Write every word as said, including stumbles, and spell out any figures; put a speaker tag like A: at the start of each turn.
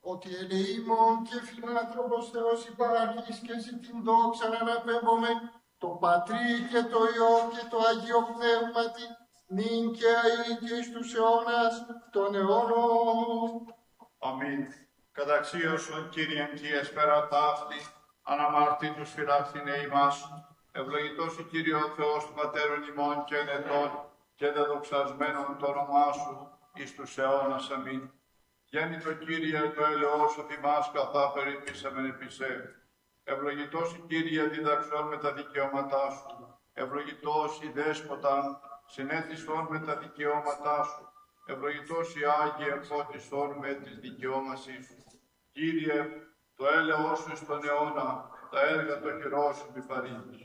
A: ότι ελεήμων και φιλάνθρωπος Θεός υπάρχεις και εσύ την δόξα να αναπέμπουμε το Πατρί και το Υιό και το Αγίο Πνεύματι, νυν και αεί και εις τους αιώνας των αιώνων.
B: Αμήν. Καταξίωσον Κύριε και εσπέρα ταύτη, αναμαρτήτους φυλάχθηνε ημάς, ευλογητός ο Κύριε ο Θεός του Πατέρων ημών και ενετών, και δεδοξασμένον το όνομά σου εις τους αιώνας. Αμήν. Γέννητο Κύριε το ελεός ότι μας καθά περιπήσαμεν επισέ. Ευλογητός η Κύριε διδαξών με τα δικαιώματά σου. Ευλογητός η Δέσποτα συνέθισον με τα δικαιώματά σου. Ευλογητός η Άγιε φώτισον με τις δικαιώμασή σου. Κύριε, το έλεος σου στον αιώνα, τα έργα των χειρών σου επιβαρύνεις.